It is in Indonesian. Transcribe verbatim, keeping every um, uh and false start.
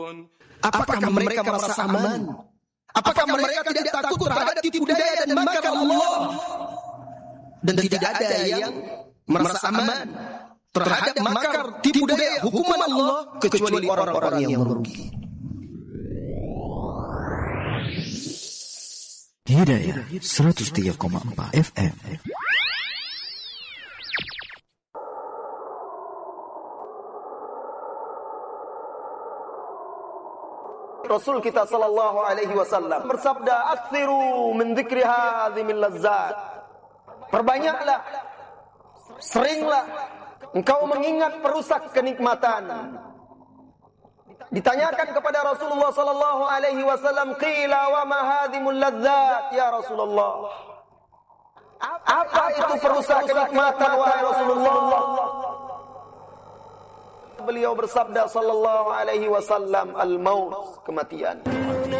Apakah mereka merasa aman? Apakah mereka tidak takut terhadap tipu daya dan makar Allah? Dan tidak ada yang merasa aman terhadap makar, tipu daya, hukuman Allah kecuali orang-orang yang merugi. Hidayah seratus tiga koma empat F M. Rasul kita sallallahu alaihi wasallam bersabda, "Aktsiru min dzikri hadzimil lazzat." Perbanyaklah, seringlah engkau mengingat perusak kenikmatan. Ditanyakan kepada Rasulullah sallallahu alaihi wasallam, "Qila wa ma hadzimul lazzat ya Rasulullah?" Apa itu perusak kenikmatan wahai Rasulullah? Beliau bersabda sallallahu alaihi wasallam, "Al-maut," kematian.